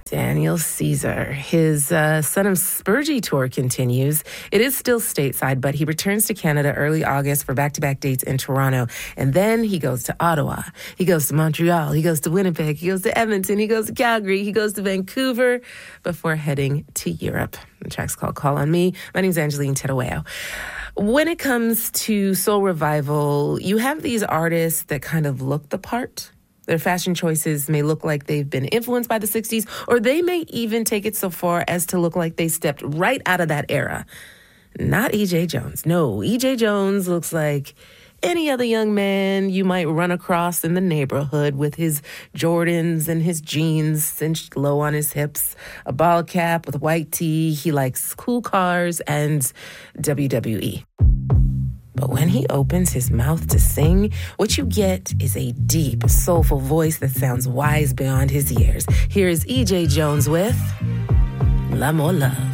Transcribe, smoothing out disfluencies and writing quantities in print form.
Daniel Caesar. His Son of Spurgey tour continues. It is still stateside, but he returns to Canada early August for back-to-back dates in Toronto. And then he goes to Ottawa. He goes to Montreal. He goes to Winnipeg. He goes to Edmonton. He goes to Calgary. He goes to Vancouver before heading to Europe. The track's called Call on Me. My name's Angeline Tedaweo. When it comes to soul revival, you have these artists that kind of look the part. Their fashion choices may look like they've been influenced by the 60s, or they may even take it so far as to look like they stepped right out of that era. Not E.J. Jones. No, E.J. Jones looks like any other young man you might run across in the neighborhood with his Jordans and his jeans cinched low on his hips, a ball cap with a white tee. He likes cool cars and WWE. But when he opens his mouth to sing, what you get is a deep, soulful voice that sounds wise beyond his years. Here is E.J. Jones with L'Amour Love.